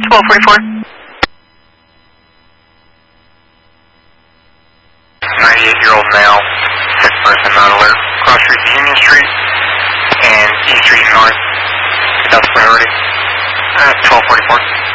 1244. 98-year-old male, sick person, not alert. Cross Street to Union Street and E Street North. That's priority. 1244.